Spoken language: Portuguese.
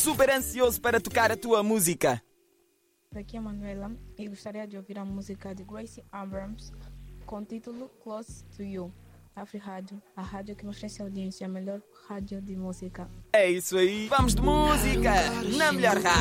Super ansioso para tocar a tua música. Daqui é a Manuela e gostaria de ouvir a música de Gracie Abrams com o título Close to You. Afri-Rádio, a rádio que oferece audiência, a melhor rádio de música. É isso aí, vamos de música na melhor rádio.